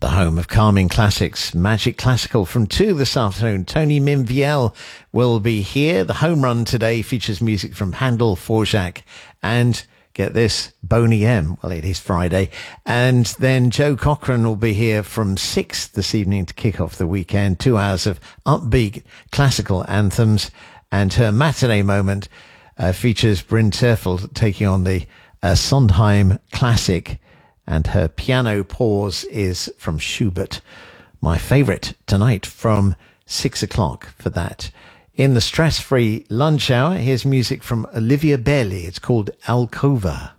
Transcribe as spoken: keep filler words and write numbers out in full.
the home of calming classics, Magic Classical from two this afternoon. Tony Minviel will be here. The home run today features music from Handel, Dvorak, and get this, Boney M. Well, it is Friday. And then Joe Cochran will be here from six this evening to kick off the weekend. Two hours of upbeat classical anthems. And her matinee moment uh, features Bryn Terfel taking on the uh, Sondheim classic. And her piano pause is from Schubert. My favourite tonight from six o'clock for that. In the stress-free lunch hour, here's music from Olivia Bailey. It's called Alcova.